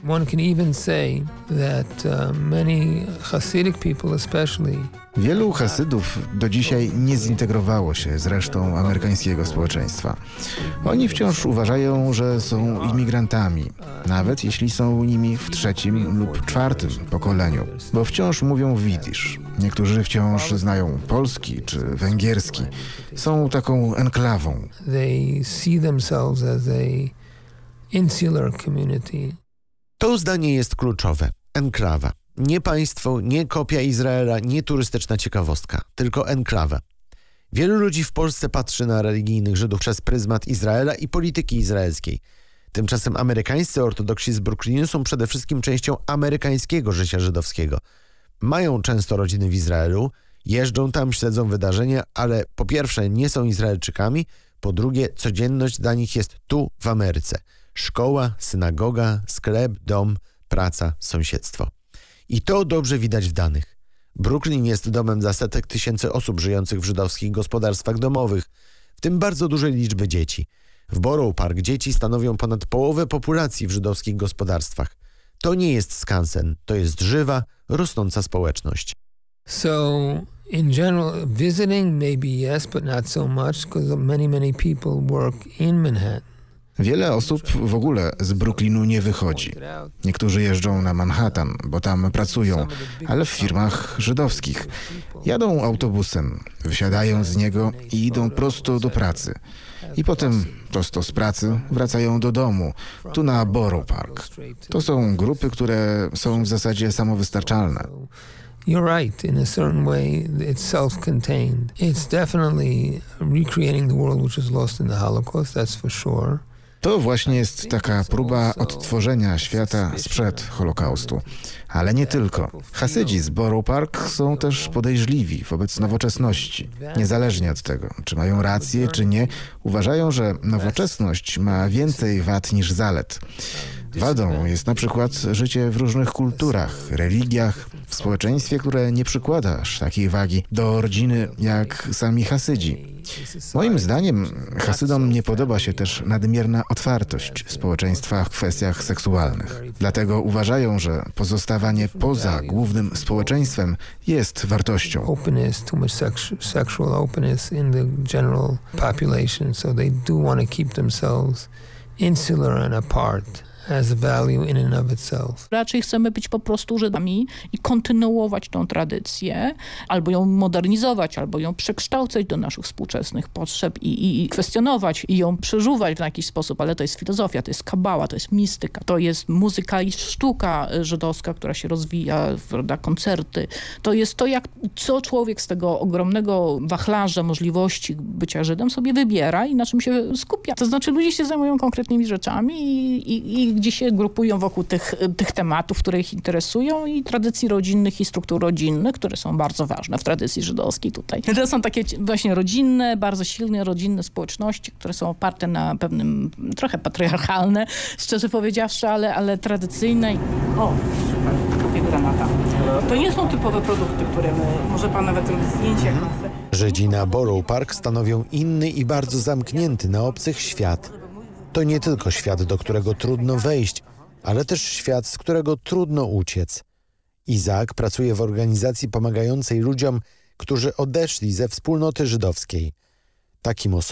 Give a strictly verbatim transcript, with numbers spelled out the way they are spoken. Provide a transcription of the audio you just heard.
One can even say that uh, many Hasidic people especially Wielu Hasydów do dzisiaj nie zintegrowało się z resztą amerykańskiego społeczeństwa. Oni wciąż uważają, że są imigrantami, nawet jeśli są nimi w trzecim lub czwartym pokoleniu, bo wciąż mówią widzisz. Niektórzy wciąż znają polski czy węgierski. Są taką enklawą. They see themselves as a insular community. To zdanie jest kluczowe. Enklawa. Nie państwo, nie kopia Izraela, nie turystyczna ciekawostka, tylko enklawa. Wielu ludzi w Polsce patrzy na religijnych Żydów przez pryzmat Izraela i polityki izraelskiej. Tymczasem amerykańscy ortodoksi z Brooklynu są przede wszystkim częścią amerykańskiego życia żydowskiego. Mają często rodziny w Izraelu, jeżdżą tam, śledzą wydarzenia, ale po pierwsze nie są Izraelczykami, po drugie codzienność dla nich jest tu w Ameryce. Szkoła, synagoga, sklep, dom, praca, sąsiedztwo. I to dobrze widać w danych. Brooklyn jest domem dla setek tysięcy osób żyjących w żydowskich gospodarstwach domowych, w tym bardzo dużej liczby dzieci. W Borough Park dzieci stanowią ponad połowę populacji w żydowskich gospodarstwach. To nie jest skansen, to jest żywa, rosnąca społeczność. So in general, visiting maybe yes, but not so much because many, many people work in Manhattan. Wiele osób w ogóle z Brooklynu nie wychodzi. Niektórzy jeżdżą na Manhattan, bo tam pracują, ale w firmach żydowskich. Jadą autobusem, wysiadają z niego i idą prosto do pracy. I potem prosto z pracy wracają do domu, tu na Borough Park. To są grupy, które są w zasadzie samowystarczalne. You're right, in a certain way it's self-contained. It's definitely recreating the world which was lost in the Holocaust, that's for sure. To właśnie jest taka próba odtworzenia świata sprzed Holokaustu. Ale nie tylko. Hasydzi z Borough Park są też podejrzliwi wobec nowoczesności. Niezależnie od tego, czy mają rację, czy nie, uważają, że nowoczesność ma więcej wad niż zalet. Wadą jest na przykład życie w różnych kulturach, religiach, w społeczeństwie, które nie przykłada aż takiej wagi do rodziny jak sami Hasydzi. Moim zdaniem Hasydom nie podoba się też nadmierna otwartość społeczeństwa w kwestiach seksualnych. Dlatego uważają, że pozostawanie poza głównym społeczeństwem jest wartością. Openness, too much sexual openness in the general population, so they do want to keep themselves insular and apart. As a value in and of itself. Raczej chcemy być po prostu Żydami i kontynuować tą tradycję, albo ją modernizować, albo ją przekształcać do naszych współczesnych potrzeb i, i, i kwestionować i ją przeżuwać w jakiś sposób, ale to jest filozofia, to jest kabała, to jest mistyka, to jest muzyka i sztuka żydowska, która się rozwija, prawda, koncerty. To jest to, jak co człowiek z tego ogromnego wachlarza możliwości bycia Żydem sobie wybiera i na czym się skupia. To znaczy ludzie się zajmują konkretnymi rzeczami i, i, i gdzie się grupują wokół tych, tych tematów, które ich interesują i tradycji rodzinnych i struktur rodzinnych, które są bardzo ważne w tradycji żydowskiej tutaj. To są takie właśnie rodzinne, bardzo silne rodzinne społeczności, które są oparte na pewnym, trochę patriarchalne, szczerze powiedziawszy, ale, ale tradycyjne. O, super, kupię granata. To nie są typowe produkty, które my, może pan nawet robi zdjęcia. Żydzi na Borough Park stanowią inny i bardzo zamknięty na obcych świat. To nie tylko świat, do którego trudno wejść, ale też świat, z którego trudno uciec. Izaak pracuje w organizacji pomagającej ludziom, którzy odeszli ze wspólnoty żydowskiej. Takim osobom